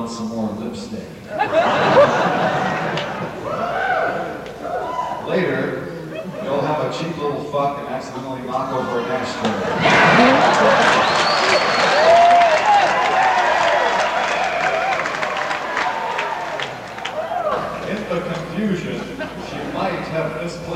want some more lipstick. Later, you'll have a cheap little fuck and accidentally knock over an ashtray. In the confusion, she might have missed